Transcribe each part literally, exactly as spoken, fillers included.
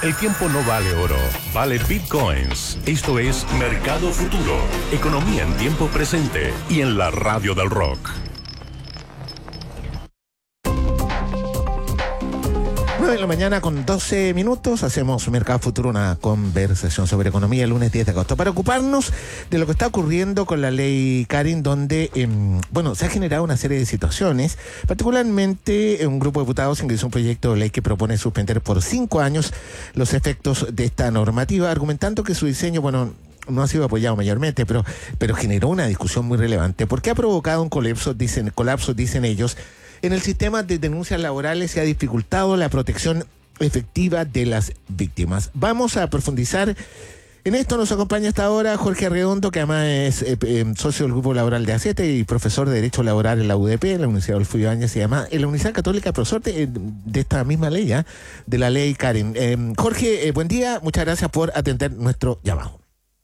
El tiempo no vale oro, vale bitcoins. Esto es Mercado Futuro, economía en tiempo presente y en la radio del rock. nueve de la mañana con doce minutos, hacemos Mercado Futuro, una conversación sobre economía el lunes diez de agosto, para ocuparnos de lo que está ocurriendo con la ley Karin, donde, eh, bueno, se ha generado una serie de situaciones. Particularmente, un grupo de diputados ingresó un proyecto de ley que propone suspender por cinco años los efectos de esta normativa, argumentando que su diseño, bueno, no ha sido apoyado mayormente, pero, pero generó una discusión muy relevante, porque ha provocado un colapso, dicen, colapso, dicen ellos, en el sistema de denuncias laborales y ha dificultado la protección efectiva de las víctimas. Vamos a profundizar en esto. Nos acompaña hasta ahora Jorge Arredondo, que además es eh, eh, socio del Grupo Laboral de A C E T y profesor de Derecho Laboral en la U D P, en la Universidad Adolfo Ibáñez, y además en la Universidad Católica, profesor de, de esta misma ley, ¿eh? de la ley Karin. Eh, Jorge, eh, buen día, muchas gracias por atender nuestro llamado.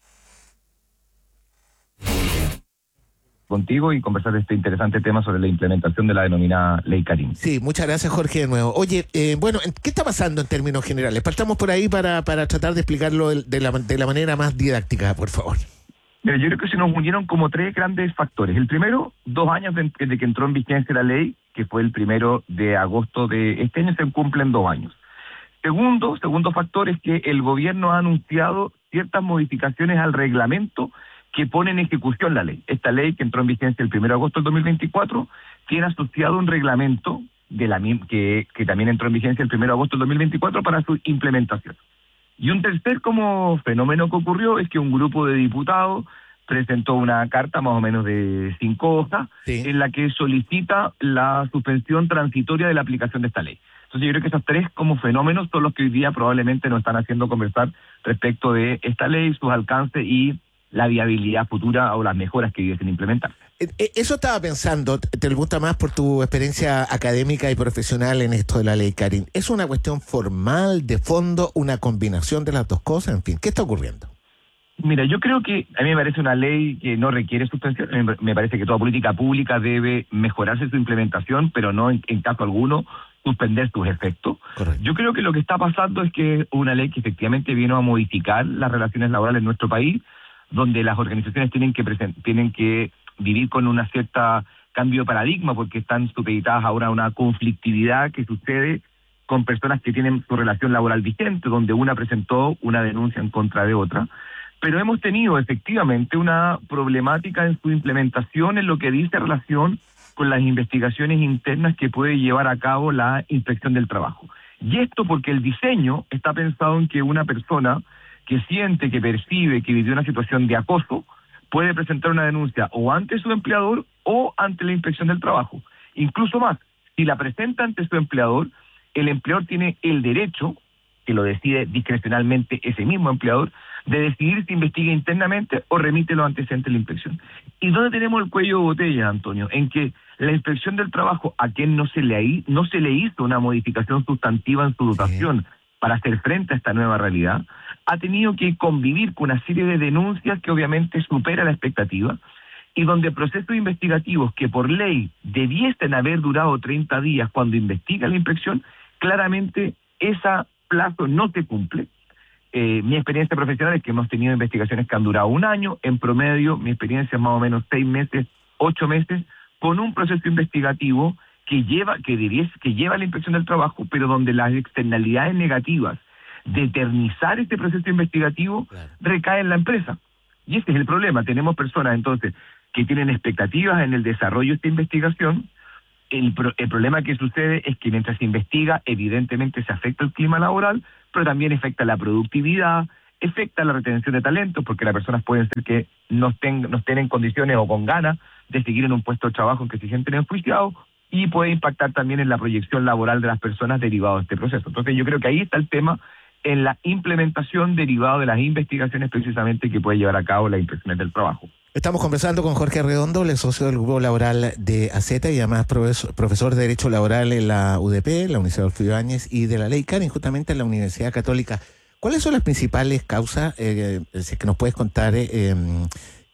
Contigo y conversar de este interesante tema sobre la implementación de la denominada Ley Karin. Sí, muchas gracias, Jorge, de nuevo. Oye, eh, bueno, ¿qué está pasando en términos generales? Partamos por ahí para, para tratar de explicarlo de la, de la manera más didáctica, por favor. Mira, yo creo que se nos unieron como tres grandes factores. El primero, dos años desde que entró en vigencia la ley, que fue el primero de agosto de este año, se cumplen dos años. Segundo, segundo factor es que el gobierno ha anunciado ciertas modificaciones al reglamento que pone en ejecución la ley. Esta ley, que entró en vigencia el primero de agosto del dos mil veinticuatro, tiene asociado un reglamento de la que, que también entró en vigencia el primero de agosto del dos mil veinticuatro para su implementación. Y un tercer como fenómeno que ocurrió es que un grupo de diputados presentó una carta más o menos de cinco hojas, sí, en la que solicita la suspensión transitoria de la aplicación de esta ley. Entonces yo creo que esos tres como fenómenos son los que hoy día probablemente nos están haciendo conversar respecto de esta ley, sus alcances y la viabilidad futura o las mejoras que debiesen implementarse. Eso estaba pensando, te pregunta más por tu experiencia académica y profesional en esto de la ley Karin. ¿Es una cuestión formal, de fondo, una combinación de las dos cosas? En fin, ¿qué está ocurriendo? Mira, yo creo que a mí me parece una ley que no requiere suspensión. Me parece que toda política pública debe mejorarse su implementación, pero no en, en caso alguno suspender sus efectos. Correcto. Yo creo que lo que está pasando es que una ley que efectivamente vino a modificar las relaciones laborales en nuestro país, donde las organizaciones tienen que present- tienen que vivir con una cierta cambio de paradigma, porque están supeditadas ahora a una conflictividad que sucede con personas que tienen su relación laboral vigente, donde una presentó una denuncia en contra de otra. Pero hemos tenido efectivamente una problemática en su implementación en lo que dice relación con las investigaciones internas que puede llevar a cabo la Inspección del Trabajo. Y esto porque el diseño está pensado en que una persona que siente, que percibe, que vivió una situación de acoso, puede presentar una denuncia o ante su empleador o ante la Inspección del Trabajo. Incluso más, si la presenta ante su empleador, el empleador tiene el derecho, que lo decide discrecionalmente ese mismo empleador, de decidir si investiga internamente o remite los antecedentes de la inspección. ¿Y dónde tenemos el cuello de botella, Antonio? En que la Inspección del Trabajo, a quien no se le, no se le hizo una modificación sustantiva en su dotación, sí, para hacer frente a esta nueva realidad, ha tenido que convivir con una serie de denuncias que obviamente supera la expectativa, y donde procesos investigativos que por ley debiesen haber durado treinta días cuando investiga la inspección, claramente ese plazo no se cumple. Eh, mi experiencia profesional es que hemos tenido investigaciones que han durado un año, en promedio mi experiencia es más o menos seis meses, ocho meses, con un proceso investigativo que lleva que debiese, que lleva la Inspección del Trabajo, pero donde las externalidades negativas de eternizar este proceso investigativo, claro, recaen en la empresa. Y ese es el problema. Tenemos personas entonces que tienen expectativas en el desarrollo de esta investigación. El, pro, el problema que sucede es que mientras se investiga, evidentemente se afecta el clima laboral, pero también afecta la productividad, afecta la retención de talentos, porque las personas pueden ser que no estén, no estén en condiciones o con ganas de seguir en un puesto de trabajo en que se sienten enjuiciados, y puede impactar también en la proyección laboral de las personas derivado de este proceso. Entonces yo creo que ahí está el tema, en la implementación derivado de las investigaciones precisamente que puede llevar a cabo la Inspección del Trabajo. Estamos conversando con Jorge Arredondo, el socio del Grupo Laboral de A C E T y además profesor, profesor de Derecho Laboral en la U D P, la Universidad Adolfo Ibáñez, y de la Ley Karin, justamente en la Universidad Católica. ¿Cuáles son las principales causas, eh, si es que nos puedes contar, eh,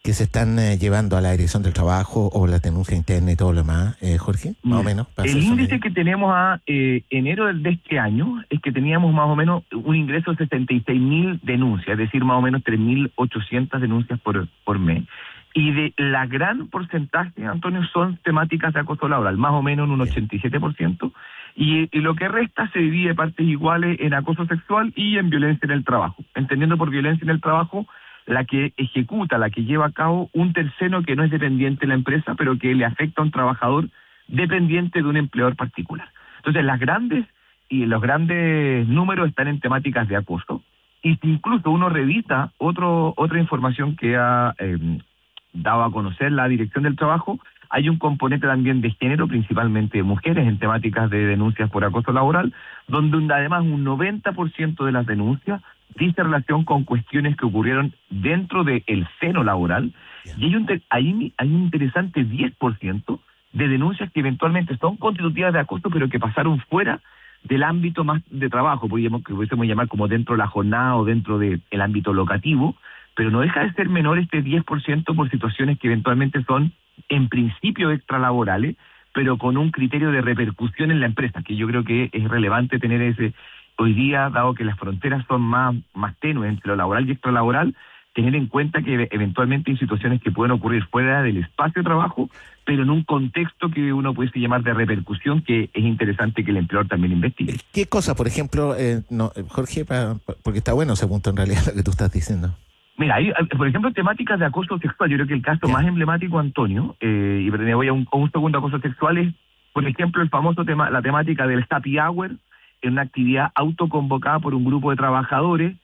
que se están eh, llevando a la Dirección del Trabajo o la denuncia interna y todo lo demás, eh, Jorge? Más o menos. El índice que tenemos a eh, enero de este año es que teníamos más o menos un ingreso de setenta y seis mil denuncias, es decir, más o menos tres mil ochocientas denuncias por, por mes. Y de la gran porcentaje, Antonio, son temáticas de acoso laboral, más o menos en un ochenta y siete por ciento. Y, y lo que resta se divide partes iguales en acoso sexual y en violencia en el trabajo. Entendiendo por violencia en el trabajo la que ejecuta, la que lleva a cabo un tercero que no es dependiente de la empresa, pero que le afecta a un trabajador dependiente de un empleador particular. Entonces, las grandes y los grandes números están en temáticas de acoso. Y si incluso uno revisa otro, otra información que ha eh, dado a conocer la Dirección del Trabajo, hay un componente también de género, principalmente de mujeres, en temáticas de denuncias por acoso laboral, donde además un noventa por ciento de las denuncias dice relación con cuestiones que ocurrieron dentro del seno laboral, y hay un, hay, hay un interesante diez por ciento de denuncias que eventualmente son constitutivas de acoso, pero que pasaron fuera del ámbito más de trabajo, podríamos, que pudiésemos llamar como dentro de la jornada o dentro del ámbito locativo, pero no deja de ser menor este diez por ciento por situaciones que eventualmente son en principio extralaborales, pero con un criterio de repercusión en la empresa, que yo creo que es relevante tener ese hoy día, dado que las fronteras son más, más tenues entre lo laboral y extralaboral, tener en cuenta que eventualmente hay situaciones que pueden ocurrir fuera del espacio de trabajo, pero en un contexto que uno puede llamar de repercusión, que es interesante que el empleador también investigue. ¿Qué cosa, por ejemplo, eh, no, Jorge, para, porque está bueno ese punto en realidad lo que tú estás diciendo? Mira, hay, por ejemplo, temáticas de acoso sexual. Yo creo que el caso yeah. más emblemático, Antonio, eh, y me voy a un, a un segundo acoso sexual, es, por ejemplo, el famoso tema, la temática del happy hour, en una actividad autoconvocada por un grupo de trabajadores,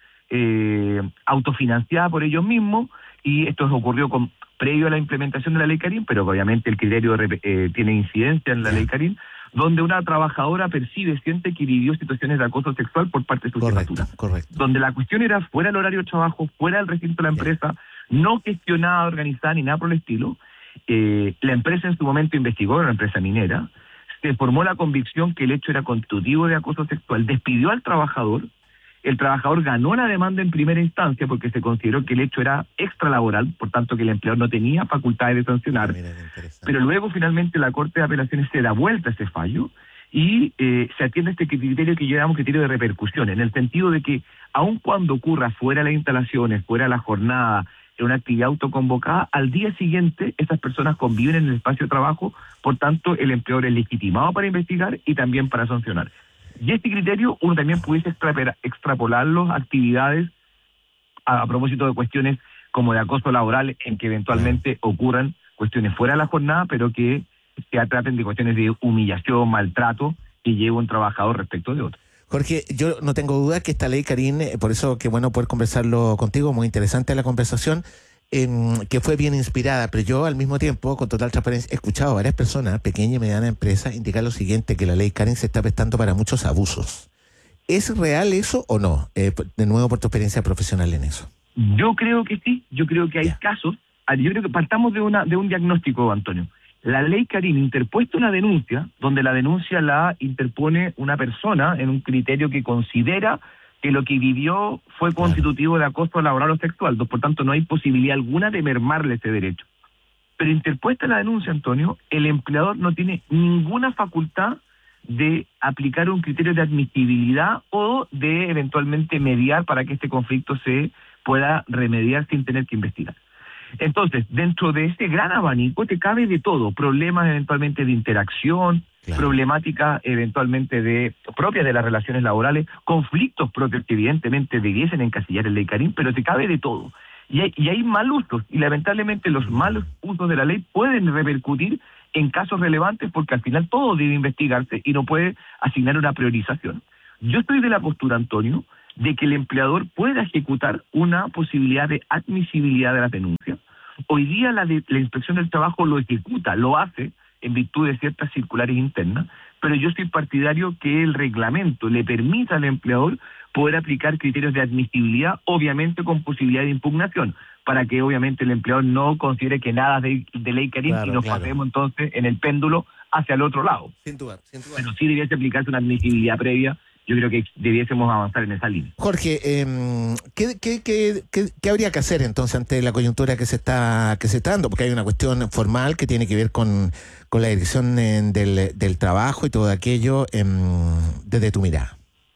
eh, autofinanciada por ellos mismos, y esto ocurrió con, previo a la implementación de la Ley Carín, pero obviamente el criterio eh, tiene incidencia en la yeah. Ley Carín, donde una trabajadora percibe, siente que vivió situaciones de acoso sexual por parte de su jefatura. Correcto. Donde la cuestión era fuera del horario de trabajo, fuera del recinto de la empresa, yeah. no gestionada, organizada, ni nada por el estilo. Eh, la empresa en su momento investigó, era una empresa minera, se formó la convicción que el hecho era constitutivo de acoso sexual, despidió al trabajador, el trabajador ganó la demanda en primera instancia porque se consideró que el hecho era extralaboral, por tanto que el empleador no tenía facultades de sancionar, pero luego finalmente la Corte de Apelaciones se da vuelta a ese fallo y eh, se atiende este criterio que llamamos criterio de repercusión, en el sentido de que aun cuando ocurra fuera de las instalaciones, fuera de la jornada, en una actividad autoconvocada, al día siguiente esas personas conviven en el espacio de trabajo, por tanto el empleador es legitimado para investigar y también para sancionar. Y este criterio uno también pudiese extra, extrapolarlo a actividades a, a propósito de cuestiones como de acoso laboral, en que eventualmente ocurran cuestiones fuera de la jornada, pero que se traten de cuestiones de humillación, maltrato que lleva un trabajador respecto de otro. Jorge, yo no tengo duda que esta ley, Carín, por eso qué bueno poder conversarlo contigo, muy interesante la conversación, eh, que fue bien inspirada, pero yo al mismo tiempo, con total transparencia, he escuchado a varias personas, pequeñas y medianas empresas, indicar lo siguiente, que la ley Carín se está prestando para muchos abusos. ¿Es real eso o no? Eh, de nuevo, por tu experiencia profesional en eso. Yo creo que sí, yo creo que hay yeah. casos, yo creo que partamos de, una, de un diagnóstico, Antonio. La ley Carín interpuesta una denuncia, donde la denuncia la interpone una persona en un criterio que considera que lo que vivió fue constitutivo de acoso laboral o sexual, por tanto no hay posibilidad alguna de mermarle ese derecho. Pero interpuesta la denuncia, Antonio, el empleador no tiene ninguna facultad de aplicar un criterio de admisibilidad o de eventualmente mediar para que este conflicto se pueda remediar sin tener que investigar. Entonces, dentro de este gran abanico te cabe de todo, problemas eventualmente de interacción, claro. problemáticas eventualmente de propias de las relaciones laborales, conflictos propios que evidentemente debiesen encasillar en ley Carín, pero te cabe de todo. Y hay, y hay mal usos, y lamentablemente los malos usos de la ley pueden repercutir en casos relevantes porque al final todo debe investigarse y no puede asignar una priorización. Yo estoy de la postura, Antonio, de que el empleador pueda ejecutar una posibilidad de admisibilidad de la denuncia. Hoy día la, de, la Inspección del Trabajo lo ejecuta, lo hace en virtud de ciertas circulares internas, pero yo soy partidario que el reglamento le permita al empleador poder aplicar criterios de admisibilidad, obviamente con posibilidad de impugnación, para que obviamente el empleador no considere que nada de, de ley Carín claro, y nos claro. pasemos entonces en el péndulo hacia el otro lado. Sin duda, sin duda. Pero sí debiese aplicarse una admisibilidad previa. yo creo que debiésemos avanzar en esa línea. Jorge, eh, ¿qué, qué, qué, qué, ¿qué habría que hacer entonces ante la coyuntura que se está que se está dando? Porque hay una cuestión formal que tiene que ver con, con la dirección eh, del, del trabajo y todo aquello eh, desde tu mirada.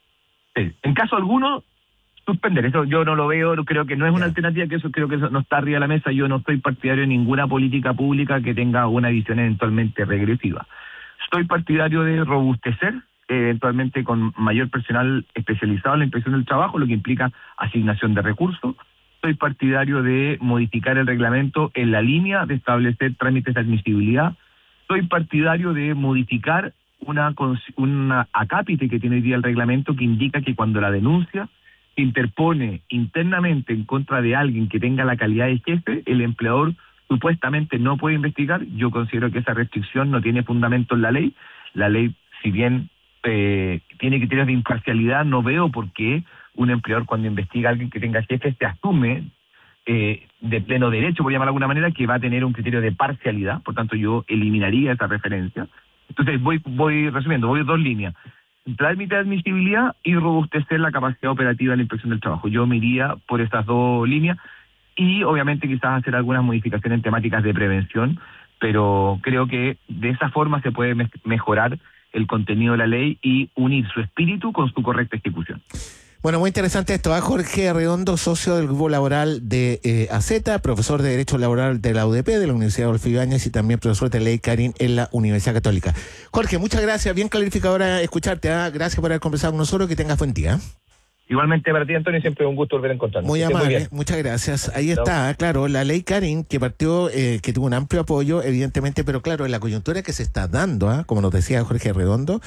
Sí. En caso alguno, suspender. Eso yo no lo veo, creo que no es una alternativa, que eso creo que eso no está arriba de la mesa. Yo no estoy partidario de ninguna política pública que tenga una visión eventualmente regresiva. Estoy partidario de robustecer, eh, eventualmente con mayor personal especializado en la inspección del trabajo, lo que implica asignación de recursos. Soy partidario de modificar el reglamento en la línea de establecer trámites de admisibilidad. Soy partidario de modificar una, una acápite que tiene hoy día el reglamento, que indica que cuando la denuncia se interpone internamente en contra de alguien que tenga la calidad de jefe, el empleador supuestamente no puede investigar. Yo considero que esa restricción no tiene fundamento en la ley. La ley, si bien eh, tiene criterios de imparcialidad, no veo por qué un empleador, cuando investiga a alguien que tenga jefe, se asume eh, de pleno derecho, por llamarlo de alguna manera, que va a tener un criterio de parcialidad. Por tanto, yo eliminaría esa referencia. Entonces, voy, voy resumiendo, voy dos líneas. Trámite de admisibilidad y robustecer la capacidad operativa de la inspección del trabajo. Yo me iría por estas dos líneas. Y obviamente quizás hacer algunas modificaciones en temáticas de prevención, pero creo que de esa forma se puede me- mejorar el contenido de la ley y unir su espíritu con su correcta ejecución. Bueno, muy interesante esto. ¿eh? Jorge Arredondo, socio del Grupo Laboral de eh, A Z, profesor de Derecho Laboral de la U D P, de la Universidad Adolfo Ibáñez, y también profesor de Ley Carin en la Universidad Católica. Jorge, muchas gracias. Bien clarificadora escucharte. ¿eh? Gracias por haber conversado con nosotros. Que tengas buen día. ¿eh? Igualmente para ti, Antonio, siempre un gusto volver a encontrarnos. Muy amable, muy muchas gracias. Ahí Chao. está, claro, la ley Carin, que partió, eh, que tuvo un amplio apoyo, evidentemente, pero claro, en la coyuntura que se está dando, ¿eh? como nos decía Jorge Arredondo,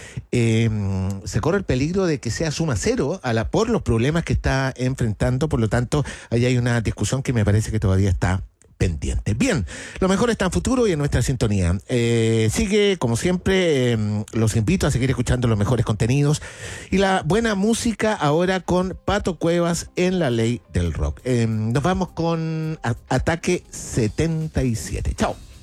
eh, se corre el peligro de que sea suma cero a la, por los problemas que está enfrentando. Por lo tanto, ahí hay una discusión que me parece que todavía está pendiente. Bien, lo mejor está en futuro y en nuestra sintonía. Eh, sigue, como siempre, eh, los invito a seguir escuchando los mejores contenidos y la buena música ahora con Pato Cuevas en La Ley del Rock. Eh, nos vamos con a- Ataque setenta y siete. Chao.